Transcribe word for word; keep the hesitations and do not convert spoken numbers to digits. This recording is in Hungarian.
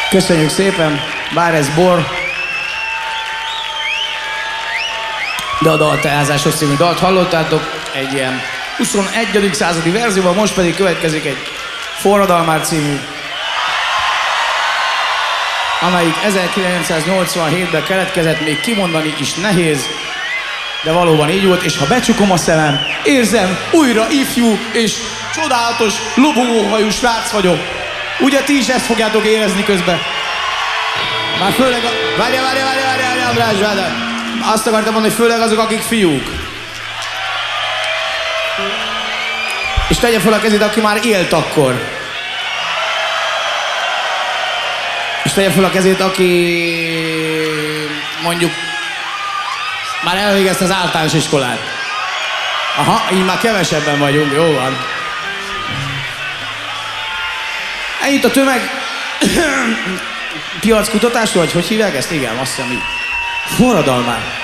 Köszönjük szépen, bár ez bor, de a dal teázáshoz című dalt hallottátok egy ilyen huszonegyedik századi verzióban, most pedig következik egy Forradalmár című, amelyik ezerkilencszáznyolcvanhétben keletkezett, még kimondani is nehéz, de valóban így volt, és ha becsukom a szemem, érzem, újra ifjú és csodálatos, lobogóhajú srác vagyok. Ugye ti is ezt fogjátok érezni közben? Már főleg a... Várja, várja, várja, várja, várja, András, várja. Azt akartam mondani, hogy főleg azok, akik fiúk. És tegye fel a kezét, aki már élt akkor. És tegye fel a kezét, aki mondjuk már elvégezte az általános iskolát. Aha, így már kevesebben vagyunk, jó van. Ennyit a tömeg... piackutatásról, vagy hogy hívják ezt? Igen, azt hiszem így. Forradalmár.